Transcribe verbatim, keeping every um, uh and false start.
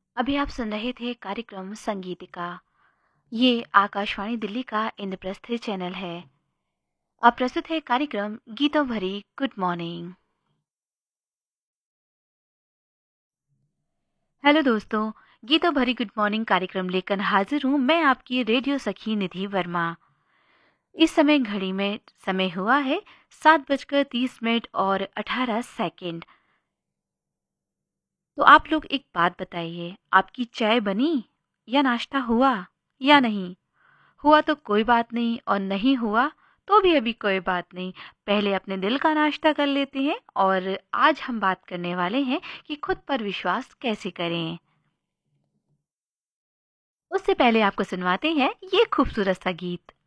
अभी आप सुन रहे थे कार्यक्रम संगीतिका। ये आकाशवाणी दिल्ली का इंद्रप्रस्थ चैनल है। अब प्रस्तुत है कार्यक्रम गीतों भरी गुड मॉर्निंग। हेलो दोस्तों, गीतों भरी गुड मॉर्निंग कार्यक्रम लेकर हाजिर हूँ मैं, आपकी रेडियो सखी निधि वर्मा। इस समय घड़ी में समय हुआ है सात बजकर तीस मिनट और अठारह सेकंड। तो आप लोग एक बात बताइए, आपकी चाय बनी या नाश्ता हुआ या नहीं? हुआ तो कोई बात नहीं, और नहीं हुआ तो भी अभी कोई बात नहीं। पहले अपने दिल का नाश्ता कर लेते हैं, और आज हम बात करने वाले हैं कि खुद पर विश्वास कैसे करें। उससे पहले आपको सुनवाते हैं ये खूबसूरत सा गीत।